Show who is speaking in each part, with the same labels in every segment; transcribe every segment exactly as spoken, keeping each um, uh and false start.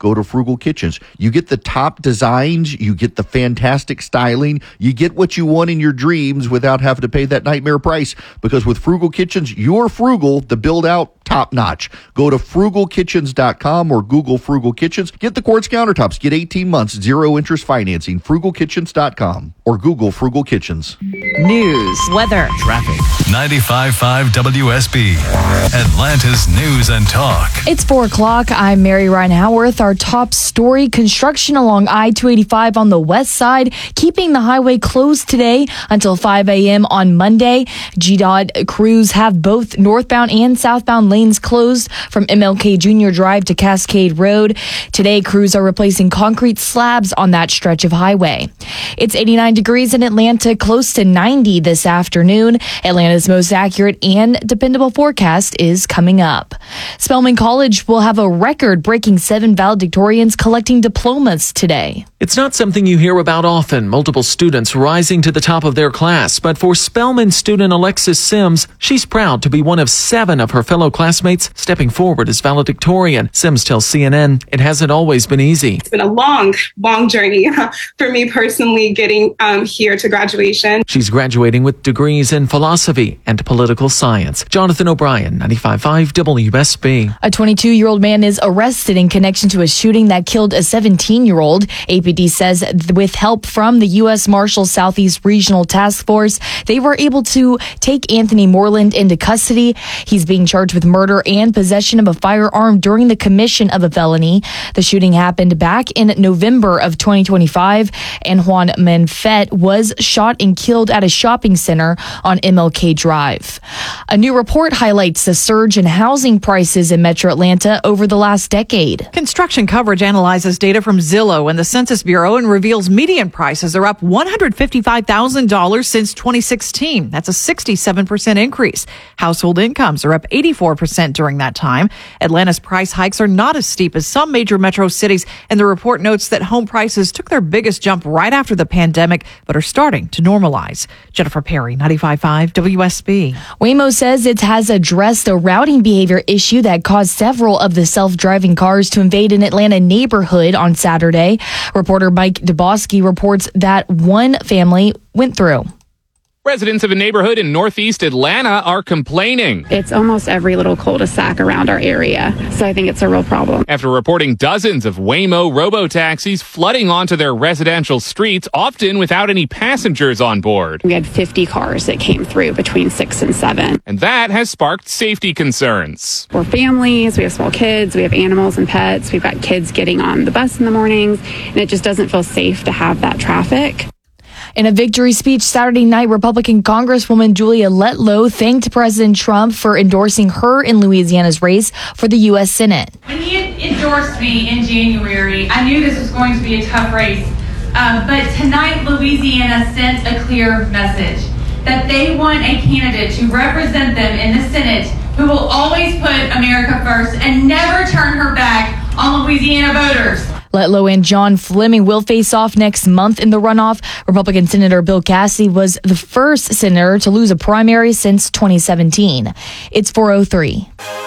Speaker 1: go to Frugal Kitchens. You get the top designs, you get the fantastic styling, you get what you want in your dreams without having to pay that nightmare price, because with Frugal Kitchens, you're frugal, the build out top notch. Go to frugal kitchens dot com or Google Frugal Kitchens. Get the quartz countertops. Get eighteen months, zero interest financing. frugal kitchens dot com or Google Frugal Kitchens.
Speaker 2: News, weather,
Speaker 3: traffic. ninety-five point five W S B, Atlanta's News and Talk.
Speaker 4: It's four o'clock. I'm Mary Ryan Howarth. Our top story: construction along I two eighty-five on the west side, keeping the highway closed today until five a.m. on Monday. G DOT crews have both northbound and southbound lanes closed from M L K Junior Drive to Cascade Road. Today, crews are replacing concrete slabs on that stretch of highway. It's eighty-nine degrees in Atlanta, close to ninety this afternoon. Atlanta's most accurate and dependable forecast is coming up. Spelman College will have a record-breaking seven valedictorians collecting diplomas today.
Speaker 5: It's not something you hear about often, multiple students rising to the top of their class. But for Spelman student Alexis Sims, she's proud to be one of seven of her fellow classmates stepping forward as valedictorian. Sims tells C N N it hasn't always been easy.
Speaker 6: It's been a long, long journey for me personally getting um, here to graduation.
Speaker 5: She's graduating with degrees in philosophy and political science. Jonathan O'Brien, ninety-five point five W S B.
Speaker 4: A twenty-two-year-old man is arrested in connection to a shooting that killed a seventeen-year-old. A P D says with help from the U S Marshals Southeast Regional Task Force, they were able to take Anthony Moreland into custody. He's being charged with murder and possession of a firearm during the commission of a felony. The shooting happened back in November of twenty twenty-five, and Juan Manfet was shot and killed at a shopping center on M L K Drive. A new report highlights the surge in housing prices in Metro Atlanta over the last decade.
Speaker 2: Construction Coverage analyzes data from Zillow and the Census Bureau and reveals median prices are up one hundred fifty-five thousand dollars since twenty sixteen. That's a sixty-seven percent increase. Household incomes are up eighty-four percent during that time. Atlanta's price hikes are not as steep as some major metro cities, and the report notes that home prices took their biggest jump right after the pandemic, but are starting to normalize. Jennifer Perry, ninety-five point five W S B.
Speaker 4: Waymo says it has addressed a routing behavior issue that caused several of the self-driving cars to invade an Atlanta neighborhood on Saturday. Reporter Mike Dubosky reports that one family went through.
Speaker 7: Residents of a neighborhood in northeast Atlanta are complaining.
Speaker 8: It's almost every little cul-de-sac around our area, so I think it's a real problem.
Speaker 7: After reporting dozens of Waymo robo-taxis flooding onto their residential streets, often without any passengers on board.
Speaker 8: We had fifty cars that came through between six and seven.
Speaker 7: And that has sparked safety concerns.
Speaker 8: We're families, we have small kids, we have animals and pets, we've got kids getting on the bus in the mornings, and it just doesn't feel safe to have that traffic.
Speaker 4: In a victory speech Saturday night, Republican Congresswoman Julia Letlow thanked President Trump for endorsing her in Louisiana's race for the U S Senate.
Speaker 9: When he endorsed me in January, I knew this was going to be a tough race. Um, but tonight, Louisiana sent a clear message that they want a candidate to represent them in the Senate who will always put America first and never turn her back on Louisiana voters.
Speaker 4: Letlow and John Fleming will face off next month in the runoff. Republican Senator Bill Cassidy was the first senator to lose a primary since twenty seventeen. It's four oh three.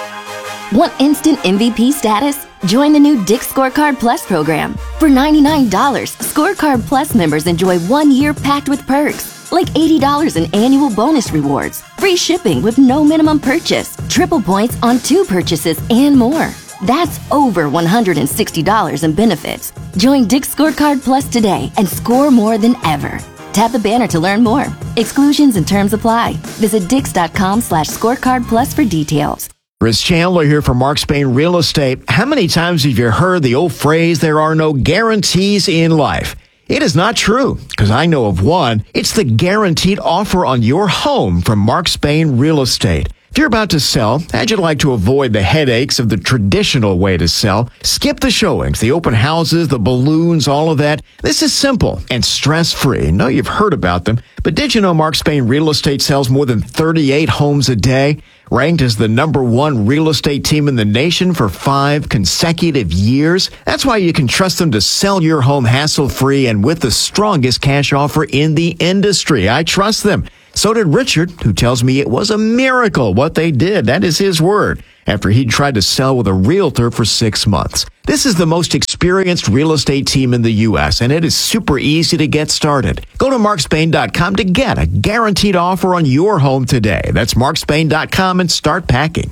Speaker 10: Want instant M V P status? Join the new Dick's Scorecard Plus program. For ninety-nine dollars, Scorecard Plus members enjoy one year packed with perks, like eighty dollars in annual bonus rewards, free shipping with no minimum purchase, triple points on two purchases, and more. That's over one hundred sixty dollars in benefits. Join Dick's Scorecard Plus today and score more than ever. Tap the banner to learn more. Exclusions and terms apply. Visit dix.com slash scorecard plus for details.
Speaker 11: Chris Chandler here from Mark Spain Real Estate. How many times have you heard the old phrase, there are no guarantees in life? It is not true, because I know of one. It's the guaranteed offer on your home from Mark Spain Real Estate. If you're about to sell, how'd you like to avoid the headaches of the traditional way to sell? Skip the showings, the open houses, the balloons, all of that. This is simple and stress-free. I know you've heard about them, but did you know Mark Spain Real Estate sells more than thirty-eight homes a day? Ranked as the number one real estate team in the nation for five consecutive years. That's why you can trust them to sell your home hassle-free and with the strongest cash offer in the industry. I trust them. So did Richard, who tells me it was a miracle what they did. That is his word. after he'd tried to sell with a realtor for six months. This is the most experienced real estate team in the U S, and it is super easy to get started. Go to mark spain dot com to get a guaranteed offer on your home today. That's mark spain dot com and start packing.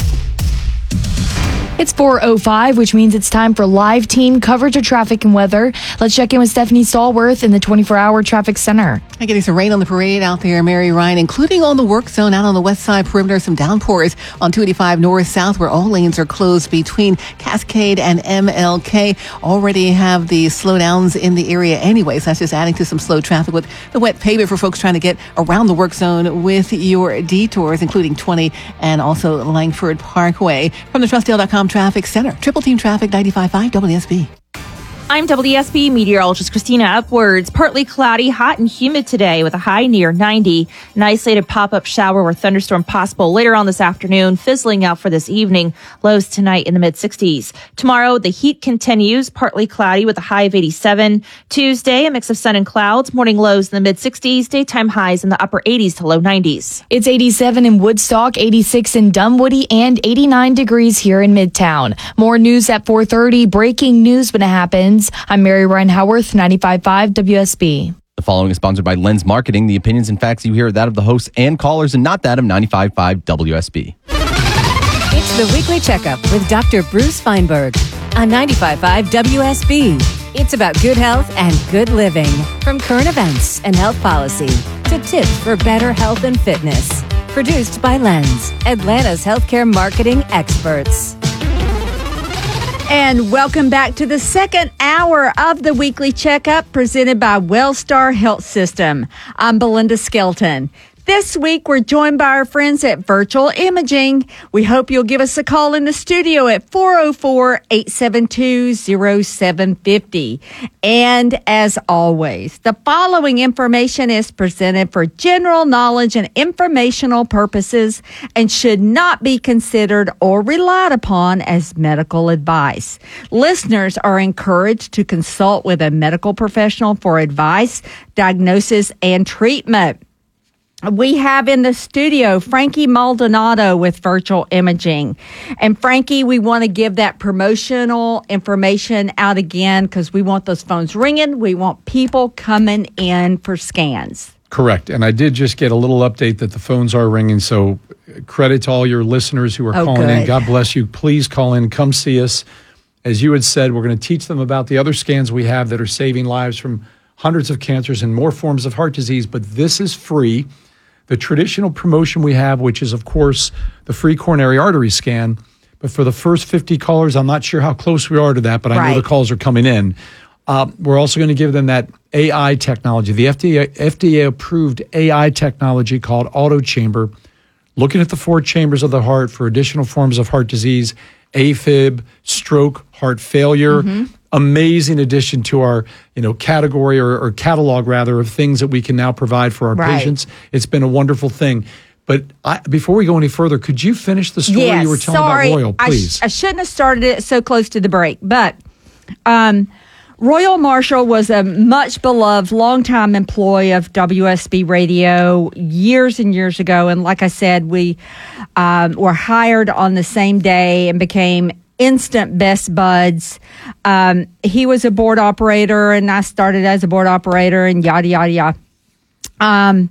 Speaker 4: It's four oh five, which means it's time for live team coverage of traffic and weather. Let's check in with Stephanie Stallworth in the twenty-four hour traffic center.
Speaker 12: I'm getting some rain on the parade out there, Mary Ryan, including on the work zone out on the west side perimeter. Some downpours on two eighty-five north-south where all lanes are closed between Cascade and M L K. Already have the slowdowns in the area anyways. That's just adding to some slow traffic with the wet pavement for folks trying to get around the work zone with your detours, including twenty and also Langford Parkway. From the trustdale dot com Traffic Center, Triple Team Traffic, ninety-five point five W S B.
Speaker 13: I'm W S B meteorologist Christina Upwards. Partly cloudy, hot and humid today with a high near ninety. An isolated pop-up shower or thunderstorm possible later on this afternoon, fizzling out for this evening. Lows tonight in the mid-sixties. Tomorrow, the heat continues, partly cloudy with a high of eighty-seven. Tuesday, a mix of sun and clouds. Morning lows in the mid-sixties, daytime highs in the upper eighties to low nineties.
Speaker 4: It's eighty-seven in Woodstock, eighty-six in Dunwoody, and eighty-nine degrees here in Midtown. More news at four thirty. Breaking news when it happens. I'm Mary Ryan Howarth, ninety-five point five W S B.
Speaker 14: The following is sponsored by Lens Marketing. The opinions and facts you hear are that of the hosts and callers and not that of ninety-five point five W S B.
Speaker 15: It's the Weekly Checkup with Doctor Bruce Feinberg on ninety-five point five W S B. It's about good health and good living. From current events and health policy to tips for better health and fitness. Produced by Lens, Atlanta's healthcare marketing experts.
Speaker 16: And welcome back to the second hour of the Weekly Checkup presented by Wellstar Health System. I'm Belinda Skelton. This week, we're joined by our friends at Virtual Imaging. We hope you'll give us a call in the studio at four oh four, eight seven two, oh seven five oh. And as always, the following information is presented for general knowledge and informational purposes and should not be considered or relied upon as medical advice. Listeners are encouraged to consult with a medical professional for advice, diagnosis, and treatment. We have in the studio Frankie Maldonado with Virtual Imaging. And Frankie, we want to give that promotional information out again because we want those phones ringing. We want people coming in for scans.
Speaker 17: Correct. And I did just get a little update that the phones are ringing. So credit to all your listeners who are
Speaker 16: Oh,
Speaker 17: calling
Speaker 16: good.
Speaker 17: in. God bless you. Please call in. Come see us. As you had said, we're going to teach them about the other scans we have that are saving lives from hundreds of cancers and more forms of heart disease. But this is free. The traditional promotion we have, which is, of course, the free coronary artery scan. But for the first fifty callers, I'm not sure how close we are to that, but I
Speaker 16: Right.
Speaker 17: know the calls are coming in. Uh, we're also going to give them that A I technology, the F D A, F D A-approved A I technology called Auto Chamber, looking at the four chambers of the heart for additional forms of heart disease, AFib, stroke, heart failure.
Speaker 16: Mm-hmm.
Speaker 17: Amazing addition to our, you know, category or, or catalog rather of things that we can now provide for our
Speaker 16: Right.
Speaker 17: patients. It's been a wonderful thing. But I, before we go any further, could you finish the story
Speaker 16: Yes,
Speaker 17: you were telling
Speaker 16: sorry.
Speaker 17: about Royal,
Speaker 16: I,
Speaker 17: please?
Speaker 16: sh- I shouldn't have started it so close to the break, but um, Royal Marshall was a much beloved, longtime employee of W S B Radio years and years ago. And like I said, we um, were hired on the same day and became instant best buds. Um, he was a board operator, and I started as a board operator, and yada, yada, yada. Um,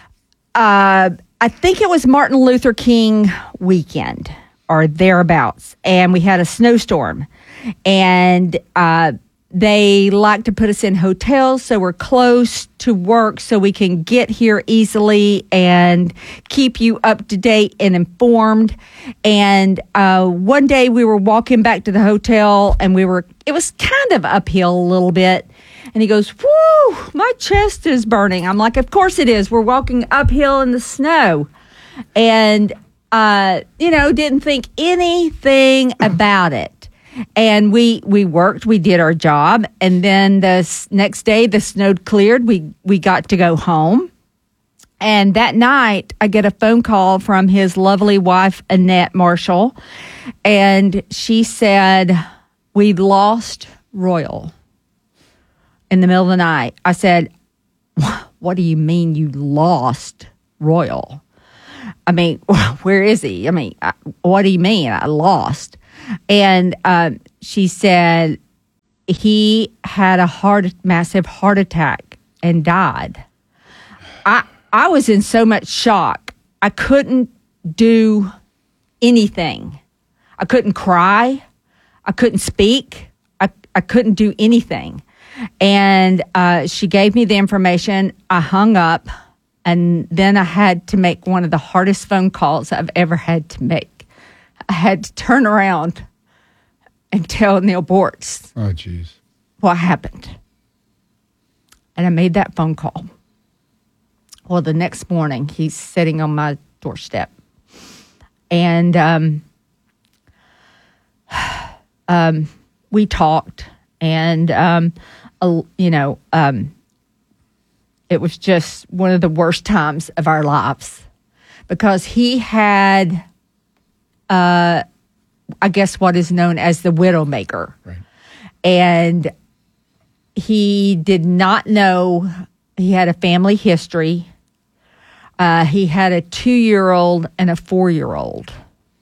Speaker 16: uh, I think it was Martin Luther King weekend or thereabouts, and we had a snowstorm, and uh, they like to put us in hotels so we're close to work so we can get here easily and keep you up to date and informed. And uh, one day we were walking back to the hotel, and we were, it was kind of uphill a little bit. And he goes, "Whoo, my chest is burning." I'm like, "Of course it is. We're walking uphill in the snow." And, uh, you know, didn't think anything about it. And we, we worked, we did our job. And then the s- next day, the snow cleared. We, we got to go home. And that night, I get a phone call from his lovely wife, Annette Marshall. And she said, "We lost Royal." In the middle of the night. I said, "What do you mean you lost Royal?" I mean, where is he? I mean, I, what do you mean? I lost. And um, she said he had a heart, massive heart attack and died. I I was in so much shock. I couldn't do anything. I couldn't cry. I couldn't speak. I, I couldn't do anything. And uh, she gave me the information. I hung up. And then I had to make one of the hardest phone calls I've ever had to make. I had to turn around and tell Neal Boortz
Speaker 17: Oh, jeez.
Speaker 16: what happened. And I made that phone call. Well, the next morning, he's sitting on my doorstep. And um, um, we talked. And, um, uh, you know... Um, It was just one of the worst times of our lives because he had, uh, I guess, what is known as the widowmaker.
Speaker 17: Right.
Speaker 16: And he did not know he had a family history. Uh, he had a two-year-old and a four-year-old.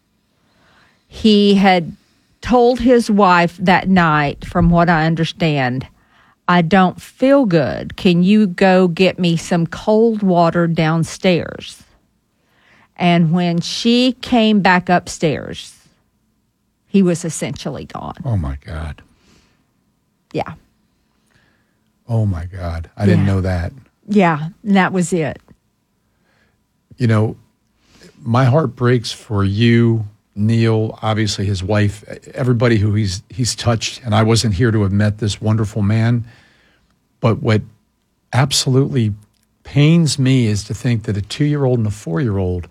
Speaker 16: He had told his wife that night, from what I understand, I don't feel good. Can you go get me some cold water downstairs? And when she came back upstairs, he was essentially gone.
Speaker 17: Oh, my God.
Speaker 16: Yeah.
Speaker 17: Oh, my God. I didn't
Speaker 16: Yeah.
Speaker 17: know that.
Speaker 16: Yeah, and that was it.
Speaker 17: You know, my heart breaks for you, Neal, obviously his wife, everybody who he's he's touched, and I wasn't here to have met this wonderful man. But what absolutely pains me is to think that a two-year-old and a four-year-old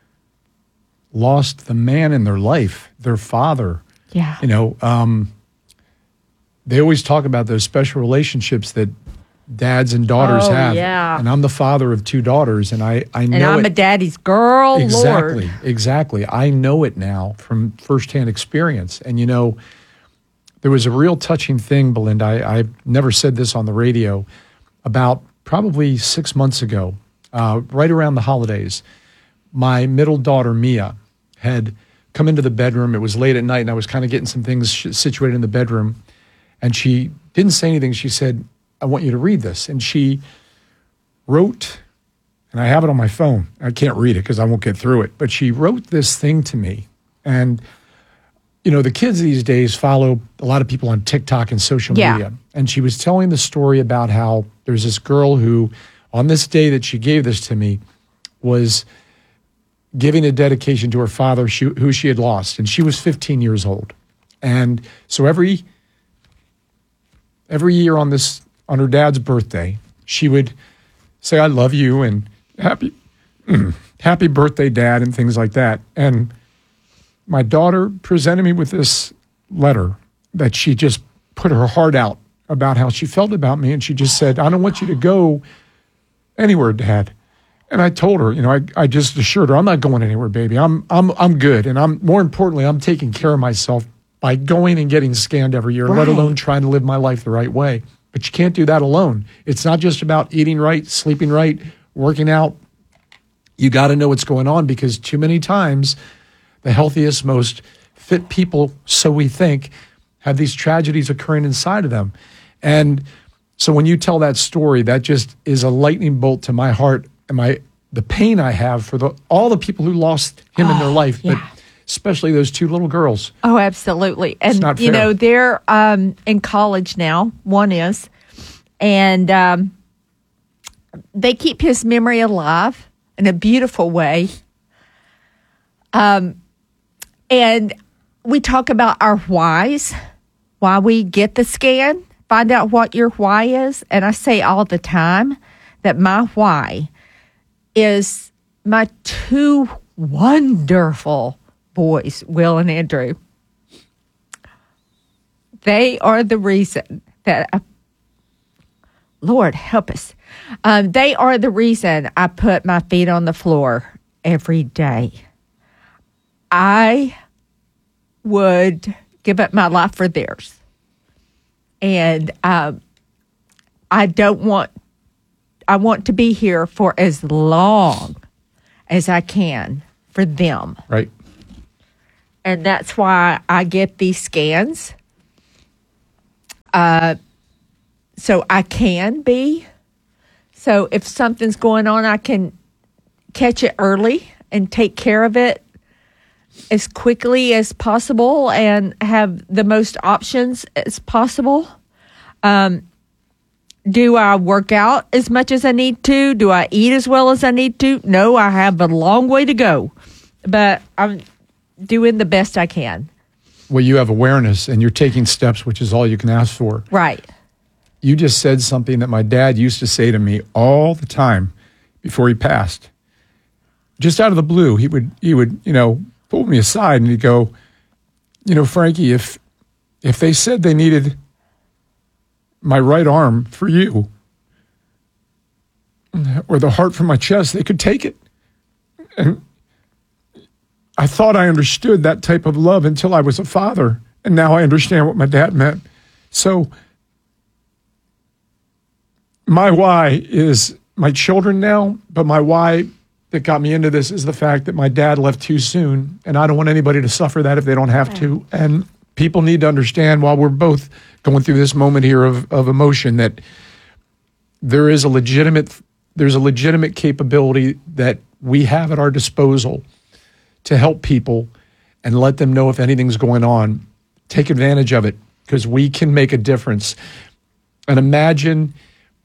Speaker 17: lost the man in their life, their father.
Speaker 16: Yeah.
Speaker 17: You know, um, they always talk about those special relationships that dads and daughters
Speaker 16: Oh,
Speaker 17: have.
Speaker 16: yeah.
Speaker 17: And I'm the father of two daughters, and I, I know
Speaker 16: And I'm
Speaker 17: it.
Speaker 16: a daddy's girl,
Speaker 17: Exactly,
Speaker 16: Lord.
Speaker 17: exactly. I know it now from firsthand experience. And, you know, there was a real touching thing, Belinda. I, I never said this on the radio. About probably six months ago, uh, right around the holidays, my middle daughter, Mia, had come into the bedroom. It was late at night, and I was kind of getting some things sh- situated in the bedroom. And she didn't say anything. She said, I want you to read this. And she wrote, and I have it on my phone. I can't read it because I won't get through it. But she wrote this thing to me. And, you know, the kids these days follow a lot of people on TikTok and social
Speaker 16: Yeah.
Speaker 17: media. And she was telling the story about how there's this girl who, on this day that she gave this to me, was giving a dedication to her father she, who she had lost. And she was fifteen years old. And so every every year on this on her dad's birthday, she would say, I love you and happy happy birthday, Dad, and things like that. And my daughter presented me with this letter that she just put her heart out about how she felt about me. And she just said, I don't want you to go anywhere, Dad. And I told her, you know, I, I just assured her, I'm not going anywhere, baby. I'm I'm I'm good. And I'm more importantly, I'm taking care of myself by going and getting scanned every year,
Speaker 16: Right.
Speaker 17: let alone trying to live my life the right way. But you can't do that alone. It's not just about eating right, sleeping right, working out. You got to know what's going on, because too many times the healthiest, most fit people, so we think, have these tragedies occurring inside of them. And so when you tell that story, that just is a lightning bolt to my heart and my the pain I have for the all the people who lost him in their life,
Speaker 16: yeah.
Speaker 17: but especially those two little girls.
Speaker 16: Oh, absolutely. And,
Speaker 17: not
Speaker 16: you
Speaker 17: fair.
Speaker 16: know, they're um, in college now. One is. And um, they keep his memory alive in a beautiful way. Um, and we talk about our whys, why we get the scan, find out what your why is. And I say all the time that my why is my two wonderful boys, Will and Andrew. They are the reason that, I, Lord help us, um, they are the reason I put my feet on the floor every day. I would give up my life for theirs. And um, I don't want, I want to be here for as long as I can for them.
Speaker 17: Right.
Speaker 16: And that's why I get these scans. Uh, so I can be. So if something's going on, I can catch it early and take care of it as quickly as possible and have the most options as possible. Um, do I work out as much as I need to? Do I eat as well as I need to? No, I have a long way to go, but I'm doing the best I can.
Speaker 17: Well, you have awareness and you're taking steps, which is all you can ask for.
Speaker 16: Right.
Speaker 17: You just said something that my dad used to say to me all the time before he passed. Just out of the blue, he would, he would, you know, pull me aside and he'd go, you know, Frankie, if, if they said they needed my right arm for you or the heart for my chest, they could take it. And I thought I understood that type of love until I was a father. And now I understand what my dad meant. So my why is my children now, but my why that got me into this is the fact that my dad left too soon, and I don't want anybody to suffer that if they don't have to. And people need to understand, while we're both going through this moment here of, of emotion, that there is a legitimate there's a legitimate capability that we have at our disposal to help people and let them know if anything's going on. Take advantage of it, because we can make a difference. And imagine,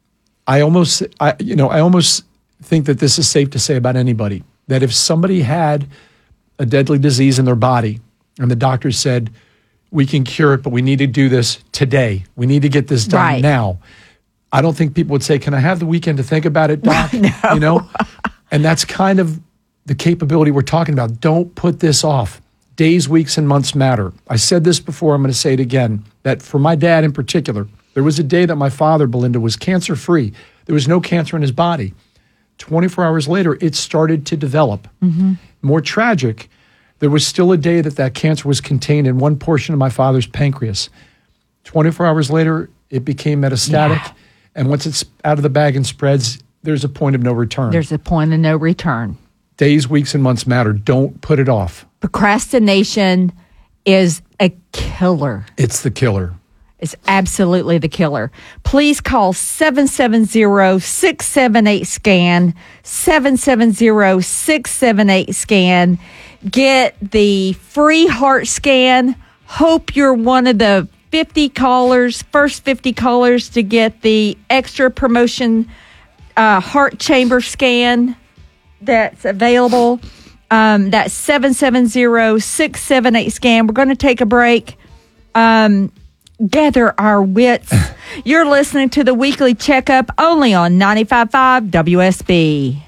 Speaker 17: I almost, I, you know, I almost think that this is safe to say about anybody, that if somebody had a deadly disease in their body and the doctor said, we can cure it, but we need to do this today. We need to get this done
Speaker 16: Right.
Speaker 17: now. I don't think people would say, can I have the weekend to think about it, Doc?
Speaker 16: No.
Speaker 17: You know? And that's kind of the capability we're talking about. Don't put this off. Days, weeks, and months matter. I said this before, I'm going to say it again, that for my dad in particular, there was a day that my father, Belinda, was cancer-free. There was no cancer in his body. twenty-four hours later, it started to develop.
Speaker 16: Mm-hmm.
Speaker 17: More tragic, there was still a day that that cancer was contained in one portion of my father's pancreas. twenty-four hours later, it became metastatic.
Speaker 16: Yeah.
Speaker 17: And once it's out of the bag and spreads, there's a point of no return.
Speaker 16: There's a point of no return.
Speaker 17: Days, weeks, and months matter. Don't put it off.
Speaker 16: Procrastination is a killer.
Speaker 17: It's the killer.
Speaker 16: It's absolutely the killer. Please call seven seven zero, six seven eight, SCAN, seven seven zero, six seven eight, SCAN. Get the free heart scan. Hope you're one of the fifty callers, first fifty callers to get the extra promotion uh, heart chamber scan that's available. Um, that's seven seven zero, six seven eight, SCAN. We're going to take a break. Um, gather our wits. You're listening to the Weekly Checkup only on ninety-five point five W S B.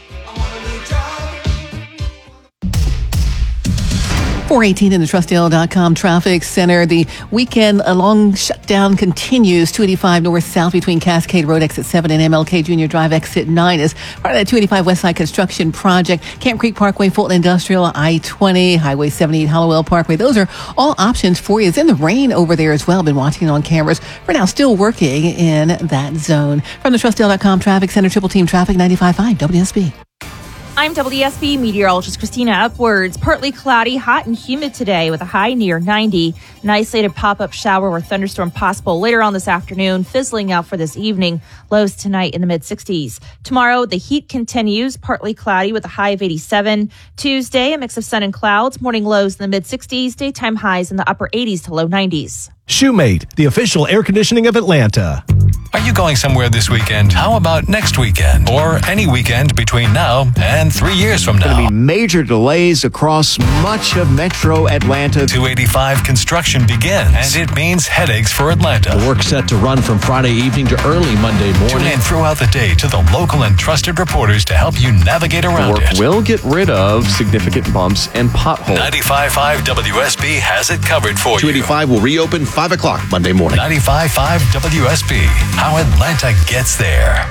Speaker 12: four eighteen in the Trustdale dot com traffic center. The weekend long shutdown continues. two eighty-five north south between Cascade Road exit seven and M L K Junior Drive exit nine is part of that two eighty-five West Side construction project. Camp Creek Parkway, Fulton Industrial, I twenty, Highway seventy-eight, Hollowell Parkway. Those are all options for you. It's in the rain over there as well. Been watching it on cameras. For now, still working in that zone. From the Trustdale dot com traffic center, Triple Team Traffic, ninety-five point five W S B.
Speaker 13: I'm W S B meteorologist Christina Upwards. Partly cloudy, hot and humid today with a high near ninety. An isolated pop-up shower or thunderstorm possible later on this afternoon, fizzling out for this evening. Lows tonight in the mid-sixties. Tomorrow, the heat continues, partly cloudy with a high of eighty-seven. Tuesday, a mix of sun and clouds, morning lows in the mid-sixties, daytime highs in the upper eighties to low nineties.
Speaker 18: Shoemate, the official air conditioning of Atlanta.
Speaker 3: Are you going somewhere this weekend? How about next weekend? Or any weekend between now and three years from now?
Speaker 11: Going to be major delays across much of metro Atlanta.
Speaker 3: two eighty-five construction begins, and it means headaches for Atlanta.
Speaker 18: The work set to run from Friday evening to early Monday morning.
Speaker 3: Tune in throughout the day to the local and trusted reporters to help you navigate around
Speaker 19: the work
Speaker 3: it.
Speaker 19: will get rid of significant bumps and potholes.
Speaker 3: ninety-five point five W S B has it covered for
Speaker 20: two eighty-five
Speaker 3: you.
Speaker 20: will reopen five o'clock Monday morning.
Speaker 3: ninety-five point five W S B. How Atlanta gets there.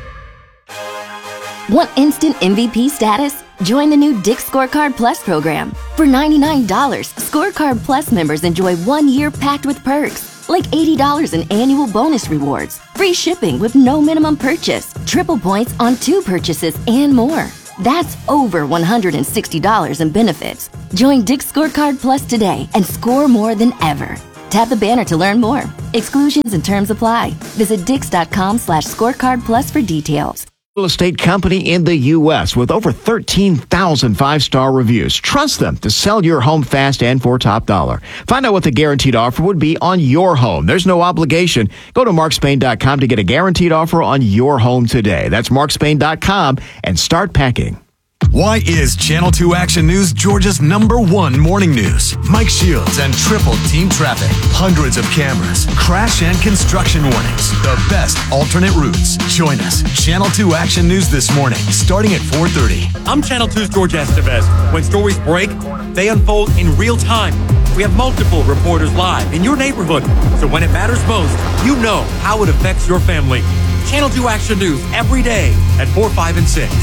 Speaker 10: Want instant M V P status? Join the new Dick's Scorecard Plus program. For ninety-nine dollars, Scorecard Plus members enjoy one year packed with perks, like eighty dollars in annual bonus rewards, free shipping with no minimum purchase, triple points on two purchases, and more. That's over one hundred sixty dollars in benefits. Join Dick's Scorecard Plus today and score more than ever. Tap the banner to learn more. Exclusions and terms apply. Visit dix.com slash scorecard plus for details.
Speaker 11: Real estate company in the U S with over thirteen thousand five-star reviews. Trust them to sell your home fast and for top dollar. Find out what the guaranteed offer would be on your home. There's no obligation. Go to mark spain dot com to get a guaranteed offer on your home today. That's mark spain dot com and start packing.
Speaker 21: Why is Channel two Action News Georgia's number one morning news? Mike Shields and triple team traffic. Hundreds of cameras. Crash and construction warnings. The best alternate routes. Join us. Channel two Action News this morning, starting at four thirty.
Speaker 22: I'm Channel two's George Estevez. When stories break, they unfold in real time. We have multiple reporters live in your neighborhood. So when it matters most, you know how it affects your family. Channel two Action News every day at four, five, and six.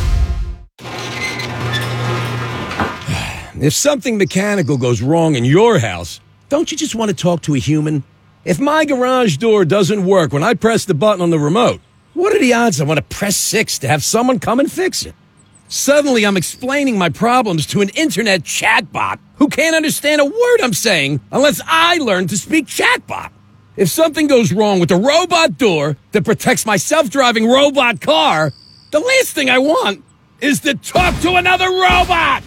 Speaker 23: If something mechanical goes wrong in your house, don't you just want to talk to a human? If my garage door doesn't work when I press the button on the remote, what are the odds I want to press six to have someone come and fix it? Suddenly, I'm explaining my problems to an internet chatbot who can't understand a word I'm saying unless I learn to speak chatbot. If something goes wrong with the robot door that protects my self-driving robot car, the last thing I want is to talk to another robot!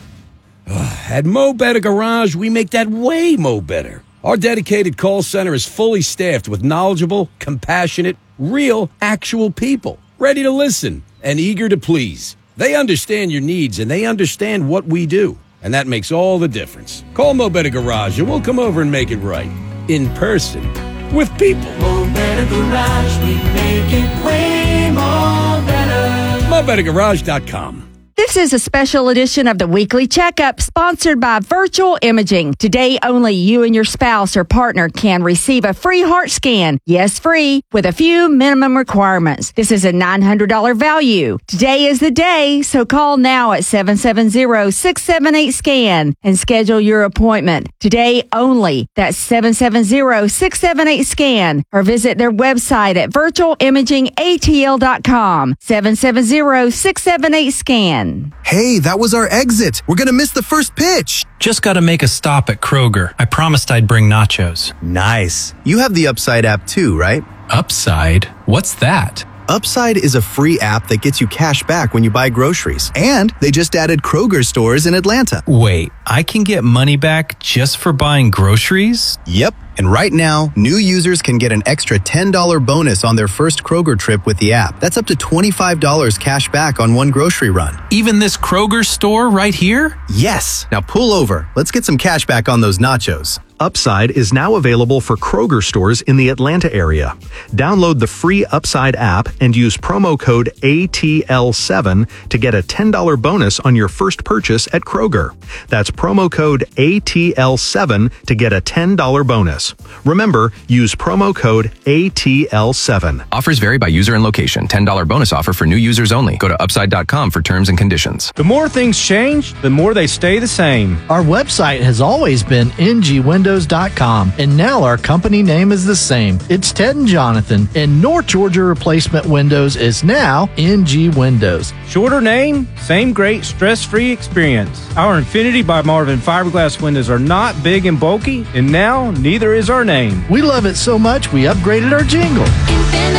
Speaker 23: At Mo Better Garage, we make that way mo better. Our dedicated call center is fully staffed with knowledgeable, compassionate, real, actual people, ready to listen and eager to please. They understand your needs and they understand what we do, and that makes all the difference. Call Mo Better Garage and we'll come over and make it right. In person. With people.
Speaker 24: Mo Better Garage, we make it way more better.
Speaker 23: mo better garage dot com.
Speaker 16: This is a special edition of the Weekly Checkup sponsored by Virtual Imaging. Today, only you and your spouse or partner can receive a free heart scan. Yes, free, with a few minimum requirements. This is a nine hundred dollars value. Today is the day, so call now at seven seven zero, six seven eight, SCAN and schedule your appointment. Today only. That's seven seven zero, six seven eight, SCAN or visit their website at virtual imaging a t l dot com. seven seven zero, six seven eight, SCAN.
Speaker 25: Hey, that was our exit. We're going to miss the first pitch.
Speaker 26: Just got to make a stop at Kroger. I promised I'd bring nachos.
Speaker 25: Nice. You have the Upside app too, right?
Speaker 26: Upside? What's that?
Speaker 25: Upside is a free app that gets you cash back when you buy groceries. And they just added Kroger stores in Atlanta.
Speaker 26: Wait, I can get money back just for buying groceries?
Speaker 25: Yep. And right now, new users can get an extra ten dollars bonus on their first Kroger trip with the app. That's up to twenty-five dollars cash back on one grocery run.
Speaker 26: Even this Kroger store right here?
Speaker 25: Yes. Now pull over. Let's get some cash back on those nachos.
Speaker 18: Upside is now available for Kroger stores in the Atlanta area. Download the free Upside app and use promo code A T L seven to get a ten dollars bonus on your first purchase at Kroger. That's promo code A T L seven to get a ten dollars bonus. Remember, use promo code A T L seven.
Speaker 27: Offers vary by user and location. ten dollars bonus offer for new users only. Go to upside dot com for terms and conditions.
Speaker 28: The more things change, the more they stay the same.
Speaker 29: Our website has always been N G windows dot com, and now our company name is the same. It's Ted and Jonathan, and North Georgia Replacement Windows is now N G Windows.
Speaker 28: Shorter name, same great stress-free experience. Our Infinity by Marvin fiberglass windows are not big and bulky, and now neither is our name.
Speaker 29: We love it so much we upgraded our jingle.
Speaker 24: Infinity.